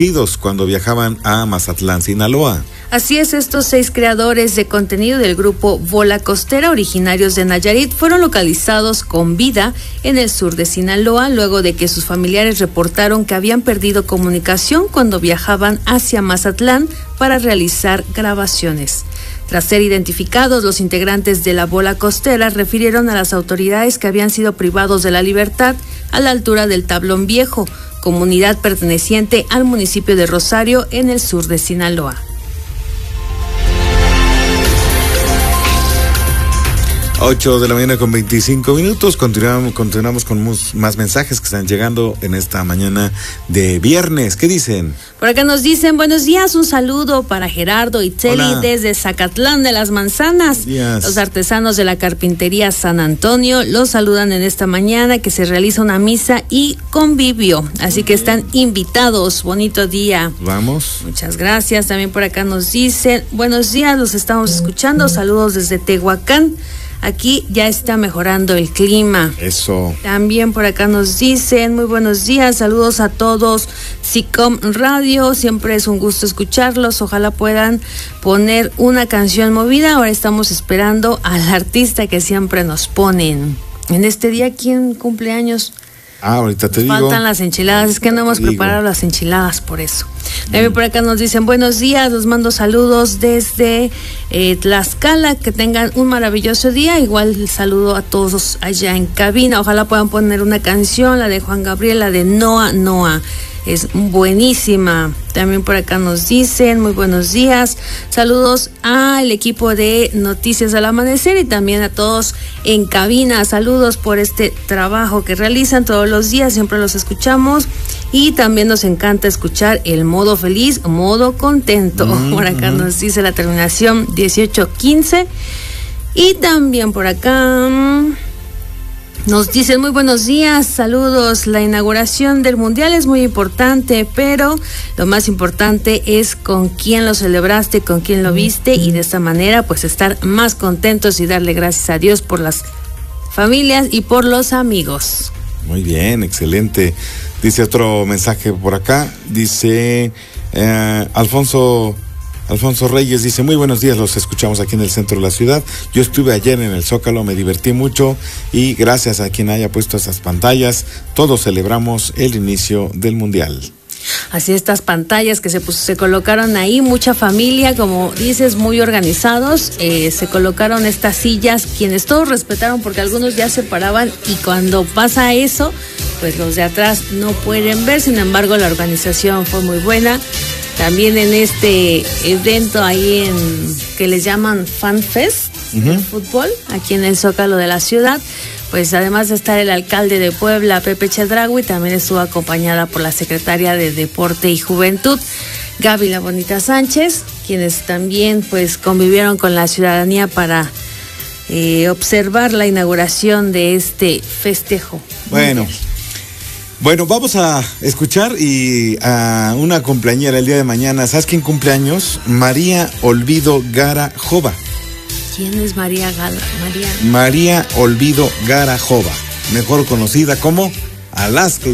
cuando viajaban a Mazatlán, Sinaloa. Así es, estos 6 creadores de contenido del grupo Bola Costera, originarios de Nayarit, fueron localizados con vida en el sur de Sinaloa, luego de que sus familiares reportaron que habían perdido comunicación cuando viajaban hacia Mazatlán para realizar grabaciones. Tras ser identificados, los integrantes de la Bola Costera refirieron a las autoridades que habían sido privados de la libertad a la altura del Tablón Viejo, comunidad perteneciente al municipio de Rosario, en el sur de Sinaloa. 8:25 a.m. Continuamos con más mensajes que están llegando en esta mañana de viernes. ¿Qué dicen? Por acá nos dicen, buenos días, un saludo para Gerardo Itzeli desde Zacatlán de las Manzanas. Los artesanos de la carpintería San Antonio los saludan en esta mañana que se realiza una misa y convivio. Así que están invitados. Bonito día. Vamos. Muchas gracias. También por acá nos dicen, buenos días, los estamos escuchando. Saludos desde Tehuacán. Aquí ya está mejorando el clima. Eso. También por acá nos dicen, muy buenos días, saludos a todos. SICOM Radio, siempre es un gusto escucharlos. Ojalá puedan poner una canción movida. Ahora estamos esperando al artista que siempre nos ponen. En este día, ¿quién cumple años? Ahorita te digo. Faltan las enchiladas, es que no hemos preparado las enchiladas, por eso. También por acá nos dicen, buenos días, los mando saludos desde Tlaxcala, que tengan un maravilloso día. Igual saludo a todos allá en cabina. Ojalá puedan poner una canción, la de Juan Gabriel, la de Noa Noa. Es buenísima. También por acá nos dicen, muy buenos días, saludos al equipo de Noticias al Amanecer y también a todos en cabina. Saludos por este trabajo que realizan todos los días, siempre los escuchamos y también nos encanta escuchar el modo feliz, modo contento. Por acá nos dice la terminación 1815 y también por acá nos dicen, muy buenos días, saludos. La inauguración del Mundial es muy importante, pero lo más importante es con quién lo celebraste, con quién lo viste, y de esta manera pues estar más contentos y darle gracias a Dios por las familias y por los amigos. Muy bien, excelente. Dice otro mensaje por acá, dice Alfonso Reyes, dice, muy buenos días, los escuchamos aquí en el centro de la ciudad. Yo estuve ayer en el Zócalo, me divertí mucho y gracias a quien haya puesto esas pantallas, todos celebramos el inicio del Mundial. Así, estas pantallas que se colocaron ahí, mucha familia, como dices, muy organizados, se colocaron estas sillas, quienes todos respetaron porque algunos ya se paraban y cuando pasa eso, pues los de atrás no pueden ver, sin embargo la organización fue muy buena. También en este evento ahí que les llaman Fan Fest de fútbol, aquí en el Zócalo de la ciudad, pues además de estar el alcalde de Puebla, Pepe Chedraui, también estuvo acompañada por la secretaria de Deporte y Juventud, Gaby La Bonita Sánchez, quienes también pues convivieron con la ciudadanía para observar la inauguración de este festejo. Bueno, vamos a escuchar y a una cumpleañera el día de mañana. ¿Sabes quién cumpleaños? María Olvido Gara Jova. ¿Quién es María Olvido Gara Jova, mejor conocida como Alaska.